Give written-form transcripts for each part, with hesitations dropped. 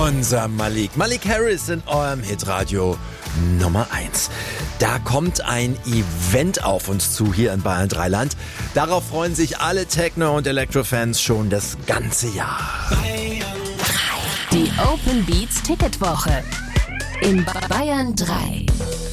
Unser Malik. Malik Harris in eurem Hitradio Nummer 1. Da kommt ein Event auf uns zu hier in Bayern 3 Land. Darauf freuen sich alle Techno- und Elektro-Fans schon das ganze Jahr. Die Open Beats Ticketwoche in Bayern 3.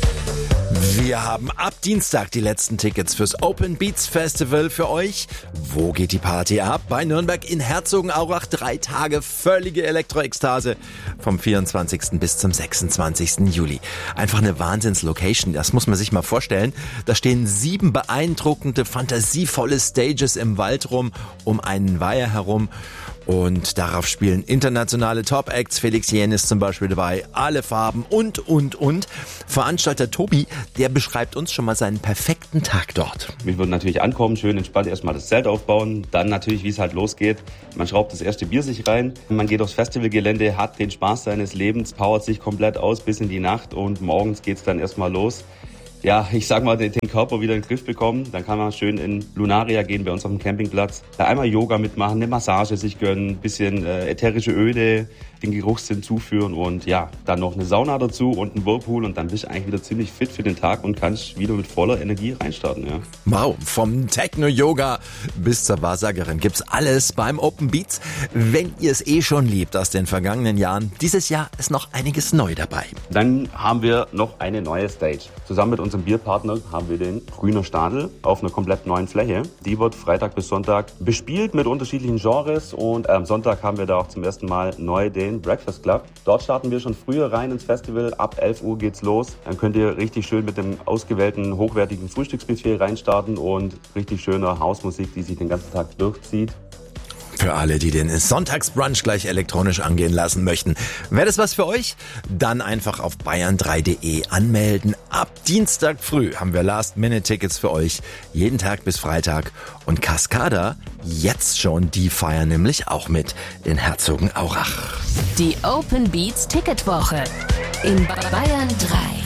Wir haben ab Dienstag die letzten Tickets fürs Open Beats Festival für euch. Wo geht die Party ab? Bei Nürnberg in Herzogenaurach. 3 Tage völlige Elektro-Ekstase vom 24. bis zum 26. Juli. Einfach eine Wahnsinns-Location, das muss man sich mal vorstellen. Da stehen 7 beeindruckende, fantasievolle Stages im Wald rum, um einen Weiher herum. Und darauf spielen internationale Top-Acts, Felix Jähn ist zum Beispiel dabei, alle Farben und. Veranstalter Tobi, der beschreibt uns schon mal seinen perfekten Tag dort. Wir würden natürlich ankommen, schön entspannt erstmal das Zelt aufbauen, dann natürlich, wie es halt losgeht. Man schraubt das erste Bier sich rein, man geht aufs Festivalgelände, hat den Spaß seines Lebens, powert sich komplett aus bis in die Nacht und morgens geht's dann erstmal los. Ja, ich sag mal, den Körper wieder in den Griff bekommen. Dann kann man schön in Lunaria gehen, bei uns auf dem Campingplatz. Da einmal Yoga mitmachen, eine Massage sich gönnen, ein bisschen ätherische Öle, den Geruchssinn zuführen und ja, dann noch eine Sauna dazu und einen Whirlpool und dann bist du eigentlich wieder ziemlich fit für den Tag und kannst wieder mit voller Energie reinstarten. Ja. Wow, vom Techno-Yoga bis zur Wahrsagerin gibt's alles beim Open Beats. Wenn ihr es schon liebt aus den vergangenen Jahren, dieses Jahr ist noch einiges neu dabei. Dann haben wir noch eine neue Stage. Zusammen mit unserem Bierpartner haben wir den Grüner Stadel auf einer komplett neuen Fläche. Die wird Freitag bis Sonntag bespielt mit unterschiedlichen Genres und am Sonntag haben wir da auch zum ersten Mal neu den Breakfast Club. Dort starten wir schon früher rein ins Festival. Ab 11 Uhr geht's los. Dann könnt ihr richtig schön mit dem ausgewählten, hochwertigen Frühstücksbuffet reinstarten und richtig schöner Hausmusik, die sich den ganzen Tag durchzieht. Für alle, die den Sonntagsbrunch gleich elektronisch angehen lassen möchten. Wäre das was für euch? Dann einfach auf bayern3.de anmelden. Ab Dienstag früh haben wir Last-Minute-Tickets für euch. Jeden Tag bis Freitag. Und Cascada, jetzt schon, die feiern nämlich auch mit in Herzogenaurach. Die Open Beats Ticketwoche in Bayern 3.